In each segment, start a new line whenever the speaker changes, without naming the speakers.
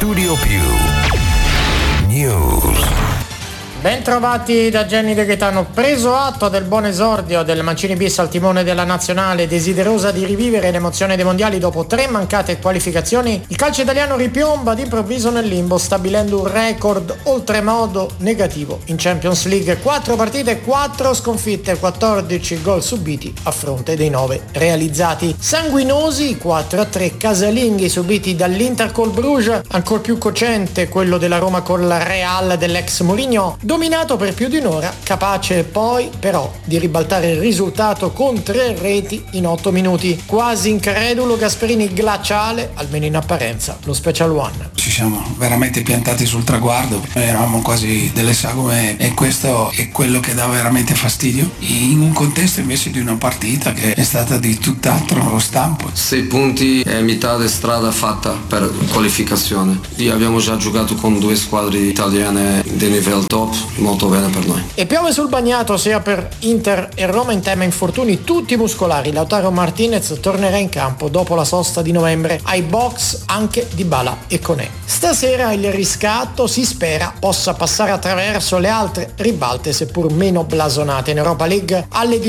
Studio Più News.
Ben trovati da Gianni De Gaetano. Preso atto del buon esordio del Mancini bis al timone della nazionale, desiderosa di rivivere l'emozione dei mondiali dopo 3 mancate qualificazioni, il calcio italiano ripiomba d'improvviso nel limbo, stabilendo un record oltremodo negativo in Champions League. 4 partite, 4 sconfitte, 14 gol subiti a fronte dei 9 realizzati. Sanguinosi 4-3 casalinghi subiti dall'Inter col Bruges, ancor più cocente quello della Roma col Real dell'ex Mourinho, dominato per più di un'ora, capace poi però di ribaltare il risultato con 3 reti in 8 minuti. Quasi incredulo Gasperini glaciale, almeno in apparenza, lo Special One.
Ci siamo veramente piantati sul traguardo, eravamo quasi delle sagome e questo è quello che dà veramente fastidio, in un contesto invece di una partita che è stata di tutt'altro stampo.
6 punti è metà di strada fatta per qualificazione. Lì abbiamo già giocato con 2 squadre italiane di livello top, molto bene per noi.
E piove sul bagnato sia per Inter e Roma in tema infortuni tutti muscolari. Lautaro Martinez tornerà in campo dopo la sosta di novembre, ai box anche Dybala e Koné. Stasera il riscatto si spera possa passare attraverso le altre ribalte seppur meno blasonate. In Europa League alle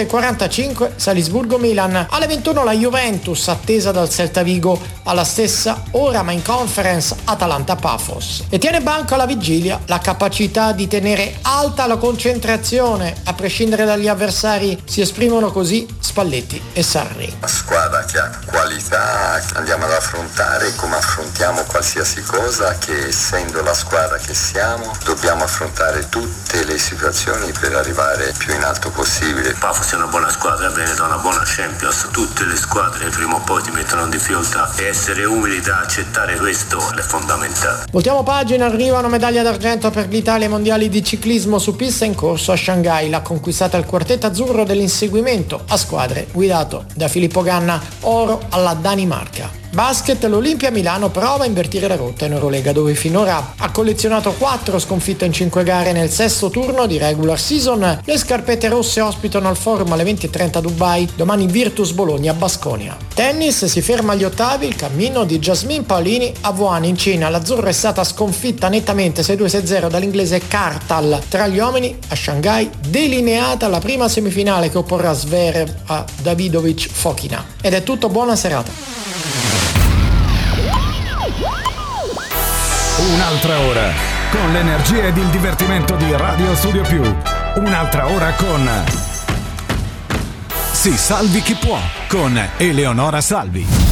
18:45 Salisburgo-Milan, alle 21 la Juventus attesa dal Celta Vigo, alla stessa ora ma in Conference Atalanta-Pafos. E tiene banco alla vigilia la capacità di tenere alta la concentrazione a prescindere dagli avversari. Si esprimono così Spalletti e Sarri.
Una squadra che ha qualità, andiamo ad affrontare come affrontiamo qualsiasi cosa, che essendo la squadra che siamo dobbiamo affrontare tutte le situazioni per arrivare più in alto possibile.
Pafos è una buona squadra, viene da una buona Champions, tutte le squadre prima o poi ti mettono in difficoltà e essere umili da accettare questo è fondamentale.
Voltiamo pagina, arrivano medaglia d'argento per l'Italia ai mondiali di ciclismo su pista in corso a Shanghai. L'ha conquistata il quartetto azzurro dell'inseguimento a squadre guidato da Filippo Ganna, oro alla Danimarca. Basket, l'Olimpia Milano prova a invertire la rotta in Eurolega, dove finora ha collezionato 4 sconfitte in 5 gare nel 6° turno di regular season. Le scarpette rosse ospitano al Forum alle 20:30 a Dubai, domani Virtus Bologna a Basconia. Tennis, si ferma agli ottavi il cammino di Jasmine Paolini a Wuhan in Cina. L'azzurra è stata sconfitta nettamente 6-2-6-0 dall'inglese Kartal. Tra gli uomini a Shanghai delineata la prima semifinale che opporrà Zverev a Davidovic Fokina. Ed è tutto, buona serata.
Un'altra ora con l'energia ed il divertimento di Radio Studio Più. Un'altra ora con Si salvi chi può con Eleonora Salvi.